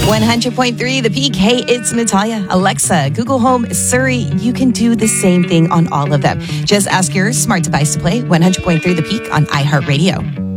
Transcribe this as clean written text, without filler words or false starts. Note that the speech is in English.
100.3 The Peak. Hey, it's Natalia. Alexa, Google Home, Siri. You can do the same thing on all of them. Just ask your smart device to play 100.3 The Peak on iHeartRadio.